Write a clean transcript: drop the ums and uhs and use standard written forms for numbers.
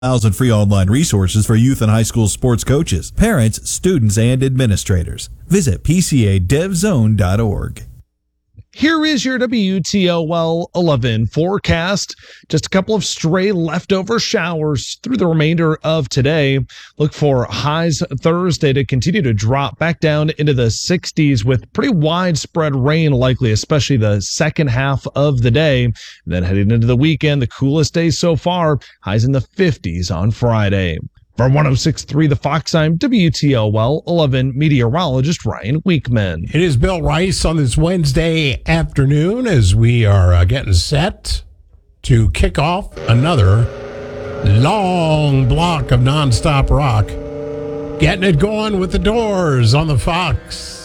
1,000 free online resources for youth and high school sports coaches, parents, students, and administrators. Visit pcadevzone.org. Here is your WTOL 11 forecast. Just a couple of stray leftover showers through the remainder of today. Look for highs Thursday to continue to drop back down into the 60s with pretty widespread rain likely, especially the second half of the day. And then heading into the weekend, the coolest day so far, highs in the 50s on Friday. For 106.3 The Fox, I'm WTOL 11 meteorologist Ryan Weekman. It is Bill Rice on this Wednesday afternoon as we are getting set to kick off another long block of nonstop rock. Getting it going with the Doors on the Fox.